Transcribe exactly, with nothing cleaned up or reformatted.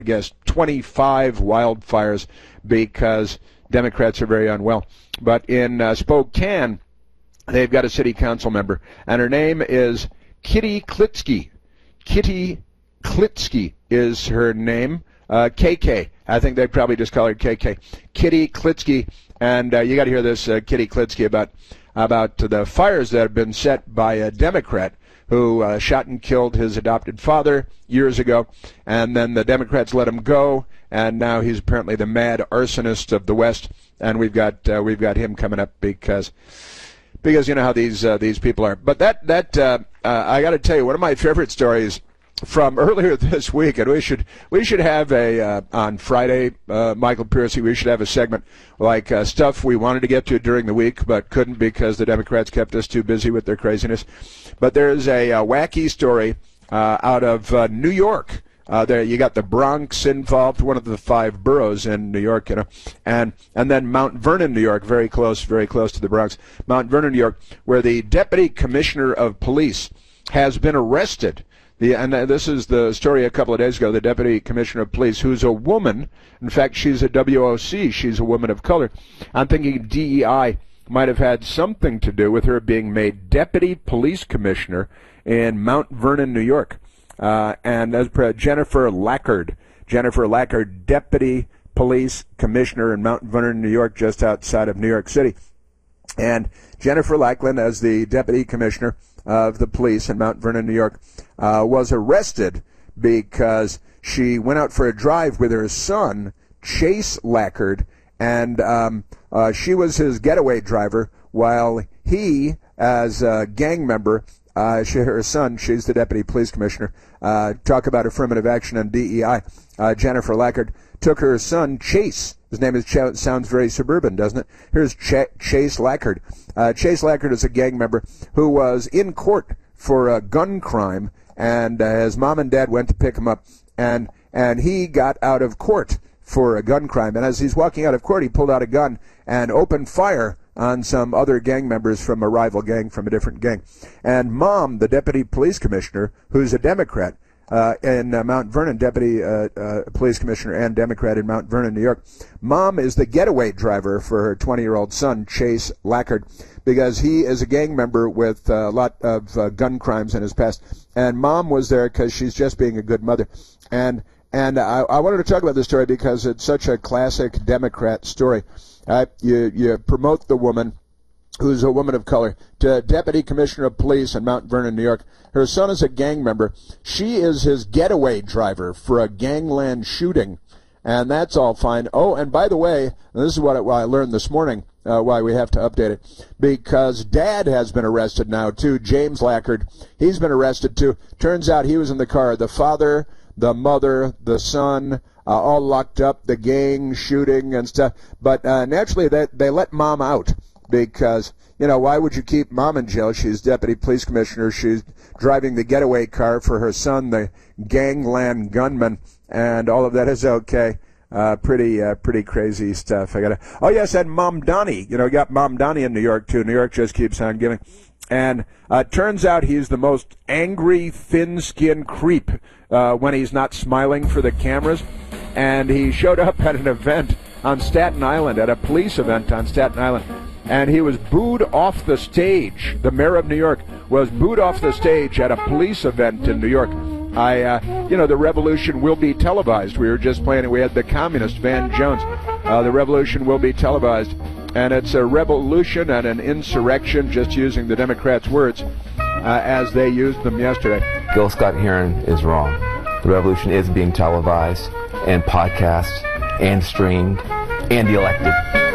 I guess, twenty-five wildfires because Democrats are very unwell. But in uh, Spokane, they've got a city council member, and her name is Kitty Klitsky. Kitty Klitsky is her name. Uh, K K. I think they probably just call her K K. Kitty Klitsky. And uh, you got to hear this, uh, Kitty Klitsky, about about the fires that have been set by a Democrat who uh, shot and killed his adopted father years ago, and then the Democrats let him go, and now he's apparently the mad arsonist of the West, and we've got uh, we've got him coming up because because you know how these uh, these people are. But that that uh, uh, I got to tell you, one of my favorite stories from earlier this week, and we should we should have a uh, on Friday, uh, Michael Piercy, we should have a segment like uh, stuff we wanted to get to during the week but couldn't because the Democrats kept us too busy with their craziness. But there's a, a wacky story uh, out of uh, New York. Uh, there you got the Bronx involved, one of the five boroughs in New York, you know, and and then Mount Vernon, New York, very close, very close to the Bronx. Mount Vernon, New York, where the deputy commissioner of police has been arrested. The, and this is the story a couple of days ago, the deputy commissioner of police, who's a woman. In fact, she's a W O C. She's a woman of color. I'm thinking D E I might have had something to do with her being made deputy police commissioner in Mount Vernon, New York. Uh, and as per Jennifer Lackard, Jennifer Lackard, deputy police commissioner in Mount Vernon, New York, just outside of New York City. And Jennifer Lackland, as the deputy commissioner of the police in Mount Vernon, New York, uh, was arrested because she went out for a drive with her son, Chase Lackard, and um, uh, she was his getaway driver while he, as a gang member, uh, she, her son, she's the deputy police commissioner, uh, talk about affirmative action on D E I, uh, Jennifer Lackard took her son, Chase. His name is Ch- sounds very suburban, doesn't it? Here's Ch- Chase Lackard. Uh, Chase Lackard is a gang member who was in court for a gun crime, and uh, his mom and dad went to pick him up, and and he got out of court for a gun crime. And as he's walking out of court, he pulled out a gun and opened fire on some other gang members from a rival gang, from a different gang. And Mom, the deputy police commissioner, who's a Democrat, Uh, in uh, Mount Vernon, deputy uh, uh, police commissioner and Democrat in Mount Vernon, New York. Mom is the getaway driver for her twenty-year-old son, Chase Lackard, because he is a gang member with a lot of uh, gun crimes in his past. And Mom was there because she's just being a good mother. And and I, I wanted to talk about this story because it's such a classic Democrat story. Uh, you, you promote the woman who's a woman of color, to deputy commissioner of police in Mount Vernon, New York. Her son is a gang member. She is his getaway driver for a gangland shooting, and that's all fine. Oh, and by the way, this is what I, what I learned this morning, uh, why we have to update it, because Dad has been arrested now, too, James Lackard. He's been arrested, too. Turns out he was in the car. The father, the mother, the son, uh, all locked up, the gang shooting and stuff. But uh, naturally, they, they let Mom out. Because, you know, why would you keep Mom in jail? She's deputy police commissioner. She's driving the getaway car for her son, the gangland gunman, and all of that is okay. Uh, pretty, uh, pretty crazy stuff. I gotta. Oh yes, and Mom Donnie. You know, you got Mom Donnie in New York too. New York just keeps on giving. And uh, turns out he's the most angry, thin-skinned creep uh, when he's not smiling for the cameras. And he showed up at an event on Staten Island, at a police event on Staten Island. And he was booed off the stage. The mayor of New York was booed off the stage at a police event in New York. I, uh, you know, the revolution will be televised. We were just playing it. We had the communist Van Jones. Uh, the revolution will be televised. And it's a revolution and an insurrection, just using the Democrats' words uh, as they used them yesterday. Gil Scott-Heron is wrong. The revolution is being televised and podcast and streamed and elected.